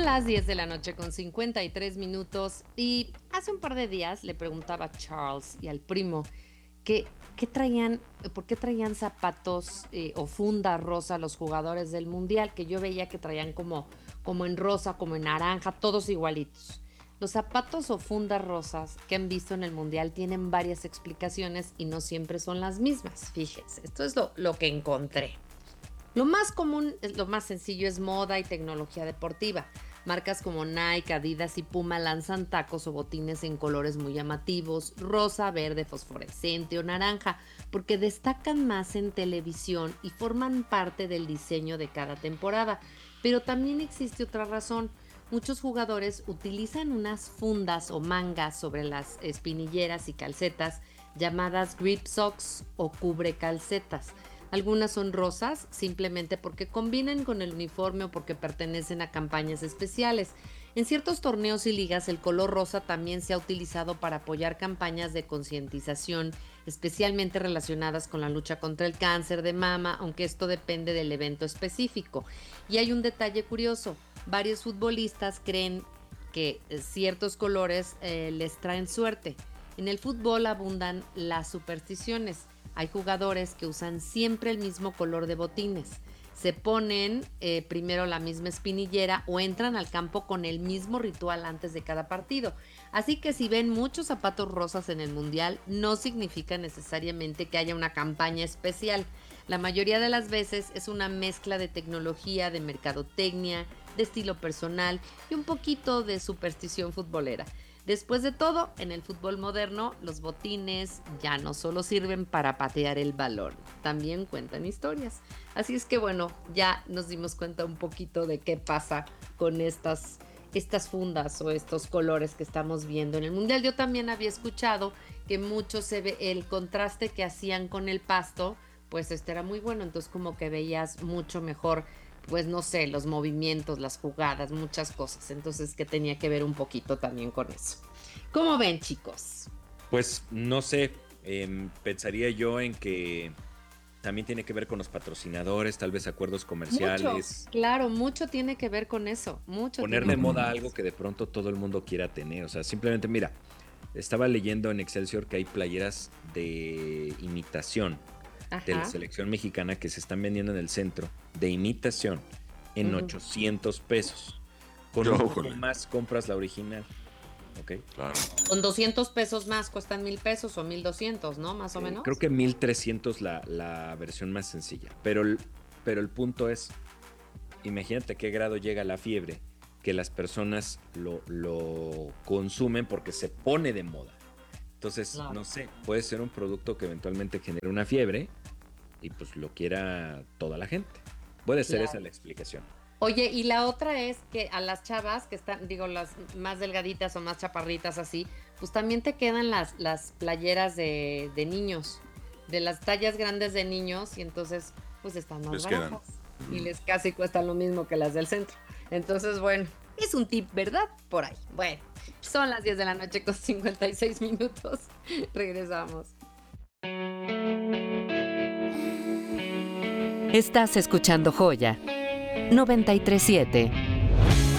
las 10 de la noche con 53 minutos y hace un par de días le preguntaba a Charles y al primo que, por qué traían zapatos o funda rosa los jugadores del Mundial, que yo veía que traían como en rosa, como en naranja, todos igualitos. Los zapatos o fundas rosas que han visto en el Mundial tienen varias explicaciones y no siempre son las mismas. Fíjense, esto es lo que encontré. Lo más común, lo más sencillo es moda y tecnología deportiva. Marcas como Nike, Adidas y Puma lanzan tacos o botines en colores muy llamativos, rosa, verde, fosforescente o naranja, porque destacan más en televisión y forman parte del diseño de cada temporada. Pero también existe otra razón. Muchos jugadores utilizan unas fundas o mangas sobre las espinilleras y calcetas llamadas grip socks o cubre calcetas. Algunas son rosas simplemente porque combinan con el uniforme o porque pertenecen a campañas especiales. En ciertos torneos y ligas el color rosa también se ha utilizado para apoyar campañas de concientización, especialmente relacionadas con la lucha contra el cáncer de mama, aunque esto depende del evento específico. Y hay un detalle curioso, varios futbolistas creen que ciertos colores les traen suerte. En el fútbol abundan las supersticiones. Hay jugadores que usan siempre el mismo color de botines. Se ponen primero la misma espinillera o entran al campo con el mismo ritual antes de cada partido. Así que si ven muchos zapatos rosas en el Mundial, no significa necesariamente que haya una campaña especial. La mayoría de las veces es una mezcla de tecnología, de mercadotecnia, de estilo personal y un poquito de superstición futbolera. Después de todo, en el fútbol moderno, los botines ya no solo sirven para patear el balón, también cuentan historias. Así es que bueno, ya nos dimos cuenta un poquito de qué pasa con estas fundas o estos colores que estamos viendo en el Mundial. Yo también había escuchado que mucho se ve el contraste que hacían con el pasto, pues era muy bueno, entonces como que veías mucho mejor, pues no sé, los movimientos, las jugadas, muchas cosas. Entonces que tenía que ver un poquito también con eso. ¿Cómo ven, chicos? Pues no sé, pensaría yo en que también tiene que ver con los patrocinadores, tal vez acuerdos Mucho, comerciales, claro, mucho tiene que ver con eso, mucho poner tiene de que ver moda con algo eso. que de pronto todo el mundo quiera tener. O sea, simplemente mira, estaba leyendo en Excelsior que hay playeras de imitación de la Ajá. selección mexicana que se están vendiendo en el centro de imitación en Ujú. 800 pesos. Con un poco Jójole, más compras la original, ¿ok? claro. Con 200 pesos más cuestan 1,000 pesos o 1,200, ¿no? Más o Creo menos. que 1300 la versión más sencilla. Pero el punto es, imagínate a qué grado llega la fiebre, que las personas lo consumen porque se pone de moda. Entonces, Claro. no sé, puede ser un producto que eventualmente genere una fiebre y pues lo quiera toda la gente. Puede ser esa Claro. la explicación. Oye, y la otra es que a las chavas que están, digo, las más delgaditas o más chaparritas así, pues también te quedan las playeras de niños, de las tallas grandes de niños, y entonces pues están más Les quedan. baratas y les casi cuestan lo mismo que las del centro. Entonces, bueno, es un tip, ¿verdad? Por ahí. Bueno, son las 10 de la noche con 56 minutos. Regresamos. Estás escuchando Joya 937.